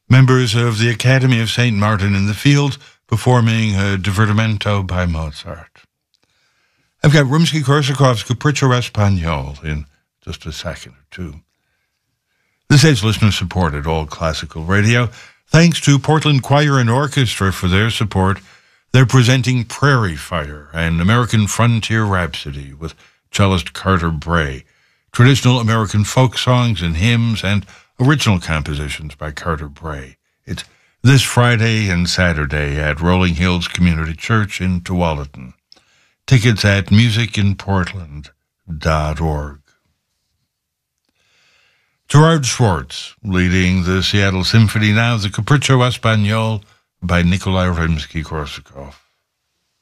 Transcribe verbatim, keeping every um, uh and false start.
Members of the Academy of Saint Martin in the Fields performing a Divertimento by Mozart. I've got Rimsky-Korsakov's Capriccio Espagnol in just a second or two. This is listener-supported All Classical Radio. Thanks to Portland Choir and Orchestra for their support. They're presenting Prairie Fire, an American frontier rhapsody with cellist Carter Bray, traditional American folk songs and hymns, and original compositions by Carter Bray. It's this Friday and Saturday at Rolling Hills Community Church in Tualatin. Tickets at music in portland dot org. Gerard Schwartz, leading the Seattle Symphony now, the Capriccio Espagnol by Nikolai Rimsky-Korsakov.